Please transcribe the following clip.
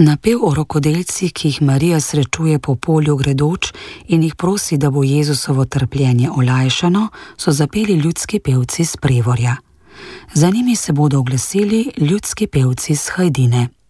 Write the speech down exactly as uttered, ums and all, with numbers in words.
Napev o rokodelcih, ki jih Marija srečuje po polju gredoč in jih prosi, da bo Jezusovo trpljenje olajšano, so zapeli ljudski pevci s Prevorja. Za njimi se bodo oglasili ljudski pevci s Hajdine.